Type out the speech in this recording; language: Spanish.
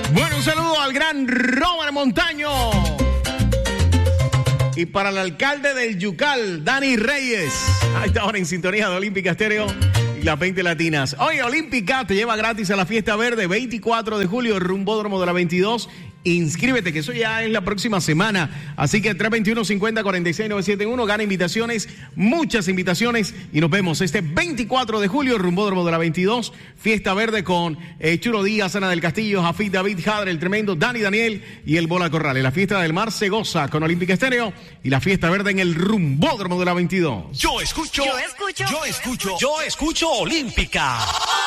Bueno, un saludo al gran Robert Montaño. Y para el alcalde del Yucal, Dani Reyes. A esta hora en sintonía de Olímpica Estéreo y las 20 latinas. Oye, Olímpica te lleva gratis a la Fiesta Verde, 24 de julio, Rumbódromo de la 22. Inscríbete, que eso ya es la próxima semana. Así que 321-50-46-971. Gana invitaciones, muchas invitaciones. Y nos vemos este 24 de julio, Rumbódromo de la 22. Fiesta Verde con Chulo Díaz, Ana del Castillo, Jafid, David, Jadre, el tremendo Dani Daniel y el Bola Corrales. La Fiesta del Mar se goza con Olímpica Estéreo y la Fiesta Verde en el Rumbódromo de la 22. Yo escucho Olímpica.